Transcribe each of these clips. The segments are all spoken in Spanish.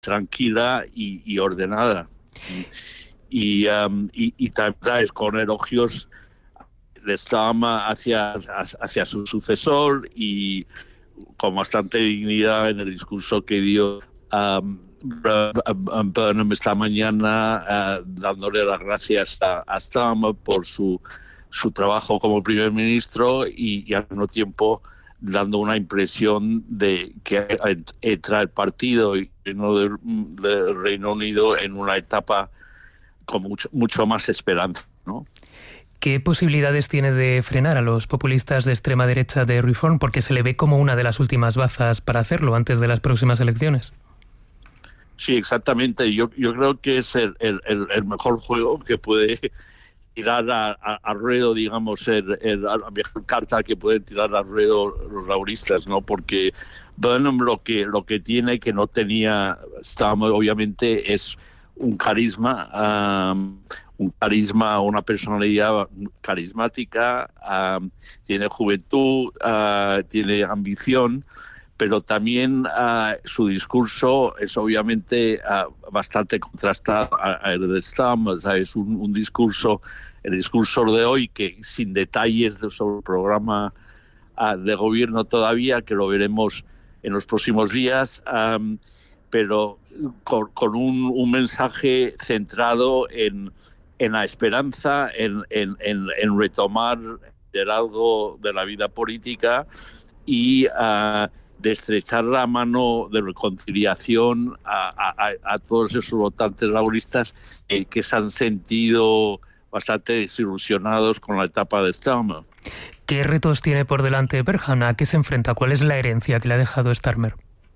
tranquila y ordenada. Y también con elogios de Starmer hacia su sucesor y con bastante dignidad en el discurso que dio Burnham esta mañana, dándole las gracias a Starmer por su trabajo como primer ministro y al mismo tiempo dando una impresión de que entra el partido y no del Reino Unido en una etapa con mucho más esperanza, ¿no? ¿Qué posibilidades tiene de frenar a los populistas de extrema derecha de Reform? Porque se le ve como una de las últimas bazas para hacerlo antes de las próximas elecciones. Sí, exactamente. Yo creo que es el mejor juego que puede tirar a ruedo, digamos, la mejor carta que pueden tirar a ruedo los labouristas, ¿no? Porque Burnham lo que tiene que no tenía Starmer, obviamente, es un carisma, una personalidad carismática, tiene juventud, tiene ambición, pero también su discurso es obviamente bastante contrastado al de Starmer. O sea, es un discurso, el discurso de hoy, que sin detalles sobre el programa de gobierno todavía, que lo veremos en los próximos días, pero con un mensaje centrado en la esperanza, en retomar el liderazgo de la vida política y de estrechar la mano de reconciliación a todos esos votantes labouristas que se han sentido bastante desilusionados con la etapa de Starmer. ¿Qué retos tiene por delante Burnham? ¿A qué se enfrenta? ¿Cuál es la herencia que le ha dejado Starmer?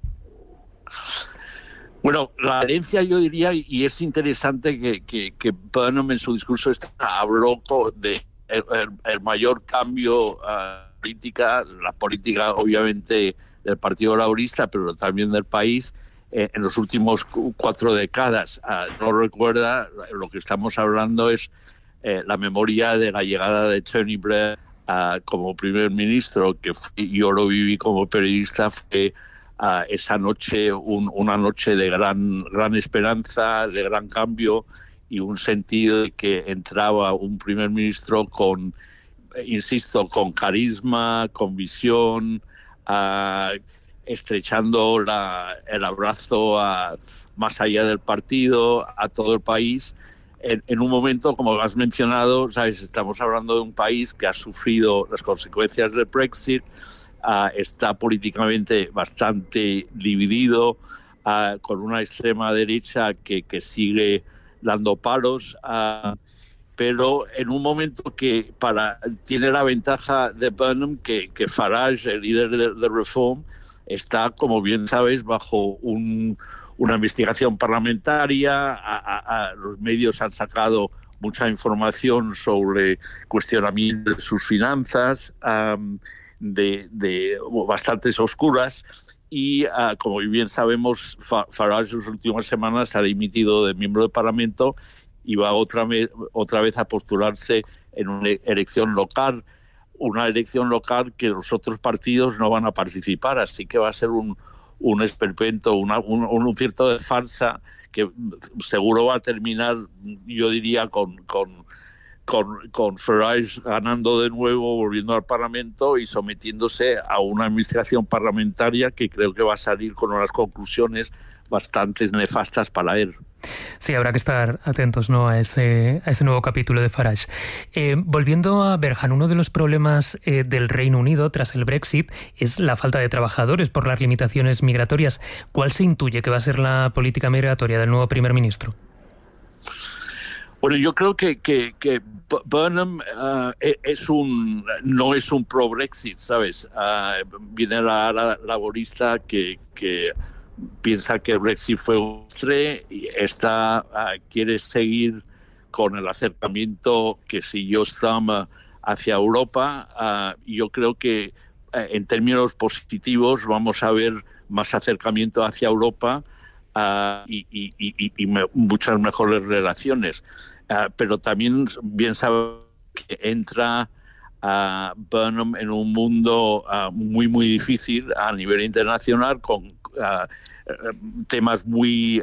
Bueno, la herencia, yo diría, y es interesante que Burnham en su discurso habló de el mayor cambio política, la política obviamente del Partido Laborista, pero también del país en los últimos 4 décadas. No recuerda, lo que estamos hablando es la memoria de la llegada de Tony Blair como primer ministro, que yo lo viví como periodista, fue esa noche, una noche de gran esperanza, de gran cambio y un sentido de que entraba un primer ministro con carisma, con visión, estrechando el abrazo más allá del partido, a todo el país. En un momento, como has mencionado, ¿sabes? Estamos hablando de un país que ha sufrido las consecuencias del Brexit, está políticamente bastante dividido, con una extrema derecha que sigue dando palos, pero en un momento que tiene la ventaja de Burnham que Farage, el líder de Reform, está, como bien sabes, bajo una investigación parlamentaria. Los medios han sacado mucha información sobre cuestionamiento de sus finanzas, de bastantes oscuras, y como bien sabemos, Farage en las últimas semanas ha dimitido de miembro del Parlamento y va otra vez a postularse en una elección local que los otros partidos no van a participar, así que va a ser un esperpento, un cierto de farsa que seguro va a terminar, yo diría, con Farage ganando de nuevo, volviendo al Parlamento y sometiéndose a una administración parlamentaria que creo que va a salir con unas conclusiones bastante nefastas para él. Sí, habrá que estar atentos, ¿no?, a ese nuevo capítulo de Farage. Volviendo a Burnham, uno de los problemas del Reino Unido tras el Brexit es la falta de trabajadores por las limitaciones migratorias. ¿Cuál se intuye que va a ser la política migratoria del nuevo primer ministro? Bueno, yo creo que Burnham no es un pro-Brexit, ¿sabes? Viene la laborista que piensa que el Brexit fue un desastre y quiere seguir con el acercamiento que siguió Starmer hacia Europa. Yo creo que en términos positivos vamos a ver más acercamiento hacia Europa y muchas mejores relaciones. Pero también bien sabe que entra Burnham en un mundo muy, muy difícil a nivel internacional, con temas muy